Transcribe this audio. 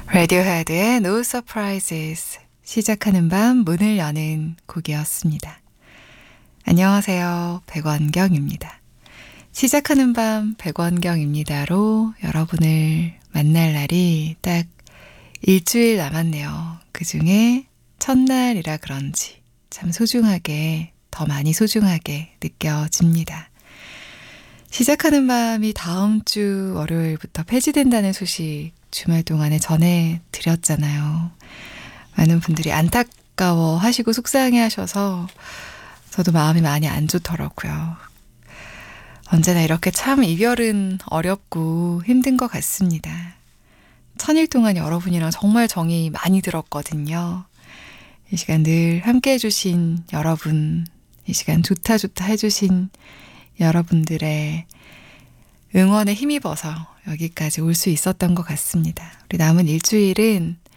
레디오헤드의 No Surprises 시작하는 밤 문을 여는 곡이었습니다. 안녕하세요. 백원경입니다. 시작하는 밤 백원경입니다로 여러분을 만날 날이 딱 일주일 남았네요. 그중에 첫날이라 그런지 참 소중하게, 더 많이 소중하게 느껴집니다. 시작하는 밤이 다음 주 월요일부터 폐지된다는 소식 주말 동안에 전해드렸잖아요. 많은 분들이 안타까워 하시고 속상해 하셔서 저도 마음이 많이 안 좋더라고요. 언제나 이렇게 참 이별은 어렵고 힘든 것 같습니다. 천일 동안 여러분이랑 정말 정이 많이 들었거든요. 이 시간 늘 함께 해주신 여러분, 이 시간 좋다 해주신 여러분들의 응원에 힘입어서 여기까지 올 수 있었던 것 같습니다. 우리 남은 일주일은